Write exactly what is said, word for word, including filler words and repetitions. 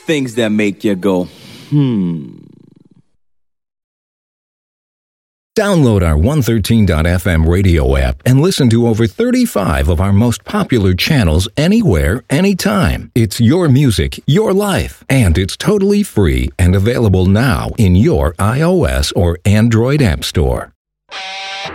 Things that make you go, hmm. Download our one thirteen dot f m radio app and listen to over thirty-five of our most popular channels anywhere, anytime. It's your music, your life, and it's totally free and available now in your iOS or Android app store.